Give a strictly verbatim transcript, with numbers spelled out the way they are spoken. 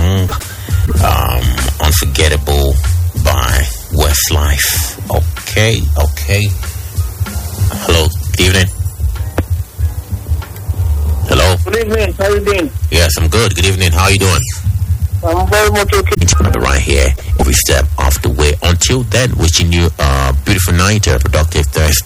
song, um, Unforgettable by Westlife. Okay, okay. Hello, good evening. Hello. Good evening, how are you doing? Yes, I'm good. Good evening, how are you doing? I'm very much okay. It's gonna be right here every step of the way. Until then, wishing you a beautiful night, a productive Thursday.